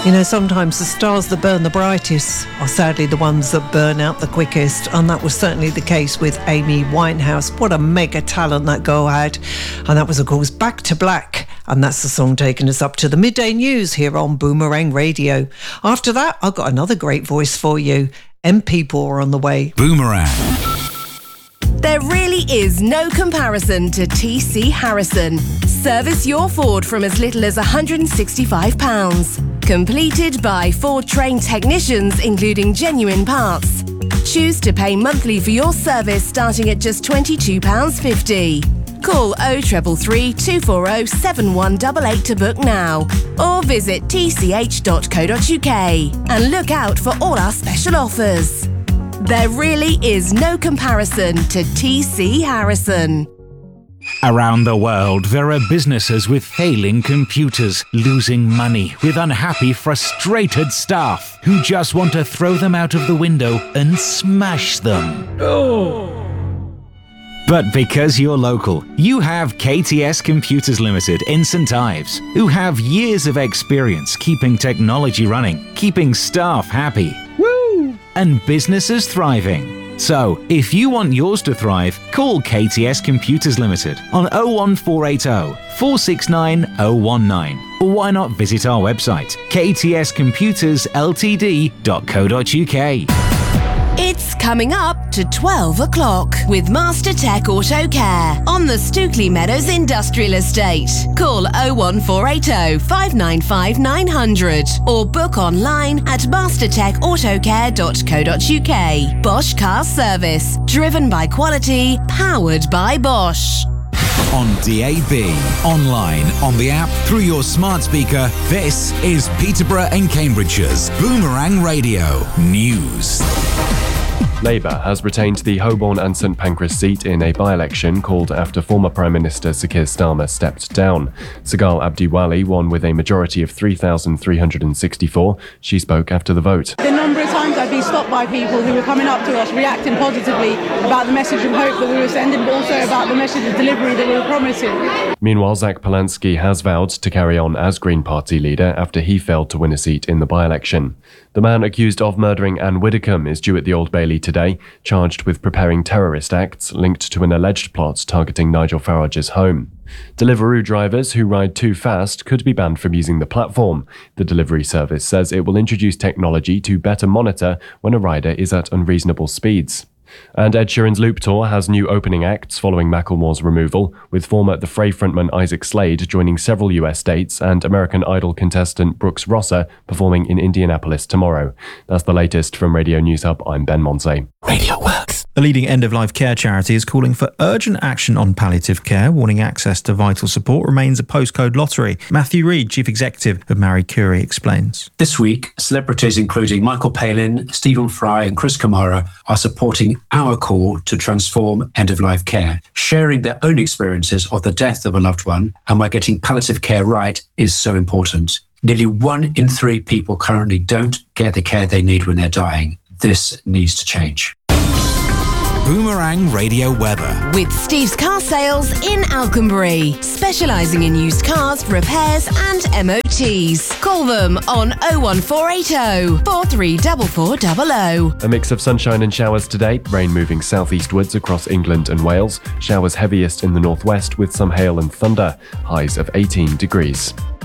You know, sometimes the stars that burn the brightest are sadly the ones that burn out the quickest, and that was certainly the case with Amy Winehouse. What a mega talent that girl had. And that was, of course, Back to Black, and that's the song taking us up to the midday news here on Boomerang Radio. After that, I've got another great voice for you. M-People are on the way. Boomerang. There really is no comparison to TC Harrison. Service your Ford from as little as £165. Completed by Ford trained technicians, including genuine parts. Choose to pay monthly for your service starting at just £22.50. Call 0333 240 7188 to book now, or visit tch.co.uk and look out for all our special offers. There really is no comparison to TC Harrison. Around the world, there are businesses with failing computers, losing money, with unhappy, frustrated staff who just want to throw them out of the window and smash them. But because you're local, you have KTS Computers Limited in St Ives, who have years of experience keeping technology running, keeping staff happy, and businesses thriving. So, if you want yours to thrive, call KTS Computers Limited on 01480 469 019. Or why not visit our website, ktscomputersltd.co.uk. It's coming up to 12 o'clock with Master Tech Auto Care on the Stookley Meadows Industrial Estate. Call 01480 595 900 or book online at mastertechautocare.co.uk. Bosch Car Service, driven by quality, powered by Bosch. On DAB, online, on the app, through your smart speaker, this is Peterborough and Cambridgeshire's Boomerang Radio News. Labour has retained the Holborn and St Pancras seat in a by-election called after former Prime Minister Sir Keir Starmer stepped down. Sagal Abdiwali won with a majority of 3,364. She spoke after the vote. The number of times I've been stopped by people who were coming up to us, reacting positively about the message of hope that we were sending, but also about the message of delivery that we were promising. Meanwhile, Zach Polanski has vowed to carry on as Green Party leader after he failed to win a seat in the by-election. The man accused of murdering Anne Widdecombe is due at the Old Bailey today, charged with preparing terrorist acts linked to an alleged plot targeting Nigel Farage's home. Deliveroo drivers who ride too fast could be banned from using the platform. The delivery service says it will introduce technology to better monitor when a rider is at unreasonable speeds. And Ed Sheeran's Loop Tour has new opening acts following Macklemore's removal, with former The Fray frontman Isaac Slade joining several US dates and American Idol contestant Brooks Rosser performing in Indianapolis tomorrow. That's the latest from Radio News Hub. I'm Ben Monse. Radio Works. The leading end-of-life care charity is calling for urgent action on palliative care, warning access to vital support remains a postcode lottery. Matthew Reid, Chief Executive of Marie Curie, explains. This week, celebrities including Michael Palin, Stephen Fry and Chris Kamara are supporting our call to transform end-of-life care, sharing their own experiences of the death of a loved one and why getting palliative care right is so important. Nearly 1 in 3 people currently don't get the care they need when they're dying. This needs to change. Boomerang Radio weather. With Steve's Car Sales in Alconbury, specialising in used cars, repairs and MOTs. Call them on 01480 434400. A mix of sunshine and showers today, rain moving southeastwards across England and Wales. Showers heaviest in the northwest with some hail and thunder. Highs of 18 degrees.